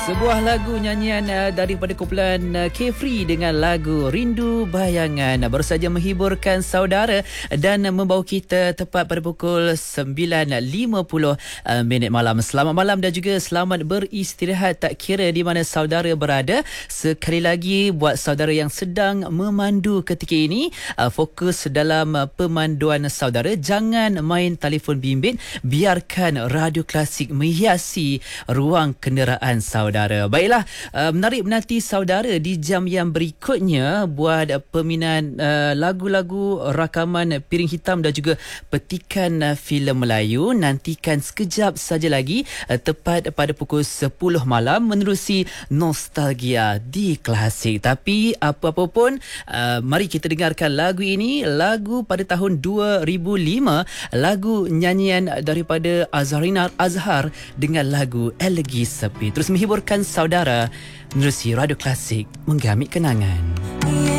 Sebuah lagu nyanyian daripada kumpulan Carefree dengan lagu Rindu Bayangan baru saja menghiburkan saudara dan membawa kita tepat pada pukul 9.50 malam. Selamat malam dan juga selamat beristirahat tak kira di mana saudara berada. Sekali lagi buat saudara yang sedang memandu ketika ini, fokus dalam pemanduan saudara. Jangan main telefon bimbit, biarkan radio klasik menghiasi ruang kenderaan saudara. Baiklah, menarik menanti saudara di jam yang berikutnya buat peminat lagu-lagu rakaman Piring Hitam dan juga petikan filem Melayu. Nantikan sekejap saja lagi tepat pada pukul 10 malam menerusi nostalgia di klasik. Tapi apa-apa pun, mari kita dengarkan lagu ini, lagu pada tahun 2005, lagu nyanyian daripada Azharina Azhar dengan lagu Elegi Sepi. Terus menghiburkan saudara menerusi radio klasik, menggamit kenangan.